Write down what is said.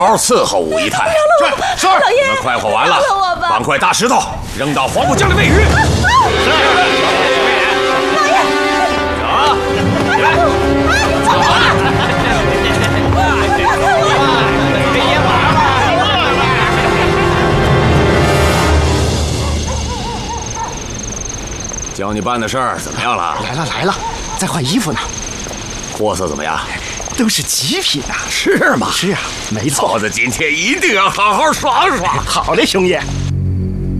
好伺候武姨太。 是， 老爷， 你们快活完了， 饶了我吧搬块大石头扔到黄浦江里喂鱼。 老爷，走，走啊！ 教你办的事儿怎么样了？ 来了，在换衣服呢。 货色怎么样？ 都是极品啊！ 是吗？ 是啊，没错。 老子今天一定要好好爽爽。 好嘞，兄爷。